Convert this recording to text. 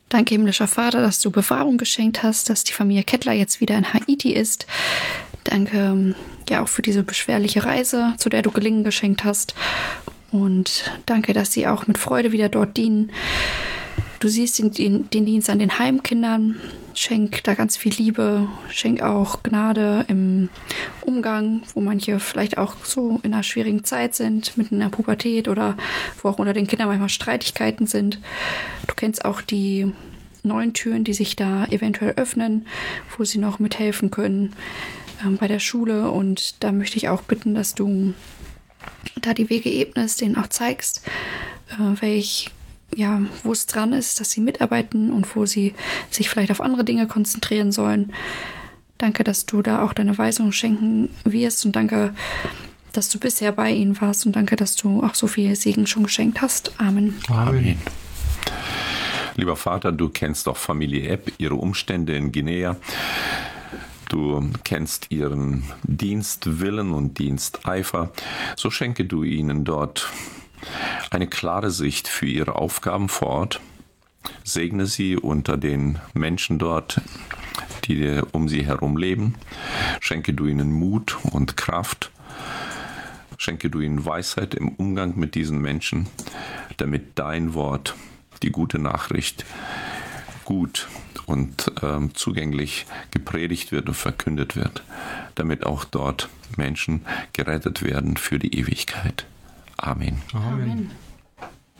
Danke, himmlischer Vater, dass du Bewahrung geschenkt hast, dass die Familie Kettler jetzt wieder in Haiti ist. Danke ja auch für diese beschwerliche Reise, zu der du Gelingen geschenkt hast. Und danke, dass sie auch mit Freude wieder dort dienen. Du siehst den Dienst an den Heimkindern. Schenk da ganz viel Liebe. Schenk auch Gnade im Umgang, wo manche vielleicht auch so in einer schwierigen Zeit sind, mitten in der Pubertät oder wo auch unter den Kindern manchmal Streitigkeiten sind. Du kennst auch die neuen Türen, die sich da eventuell öffnen, wo sie noch mithelfen können bei der Schule. Und da möchte ich auch bitten, dass du da die Wege ebnest, denen auch zeigst, wo es dran ist, dass sie mitarbeiten und wo sie sich vielleicht auf andere Dinge konzentrieren sollen. Danke, dass du da auch deine Weisung schenken wirst und danke, dass du bisher bei ihnen warst und danke, dass du auch so viel Segen schon geschenkt hast. Amen. Amen. Lieber Vater, du kennst doch Familie Epp, ihre Umstände in Guinea. Du kennst ihren Dienstwillen und Diensteifer. So schenke du ihnen dort eine klare Sicht für ihre Aufgaben vor Ort. Segne sie unter den Menschen dort, die um sie herum leben. Schenke du ihnen Mut und Kraft. Schenke du ihnen Weisheit im Umgang mit diesen Menschen, damit dein Wort, die gute Nachricht, gut und zugänglich gepredigt wird und verkündet wird, damit auch dort Menschen gerettet werden für die Ewigkeit. Amen. Amen.